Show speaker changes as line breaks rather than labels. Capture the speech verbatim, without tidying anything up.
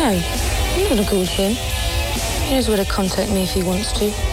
No, I'm not going to call him. He knows where to contact me if he wants to.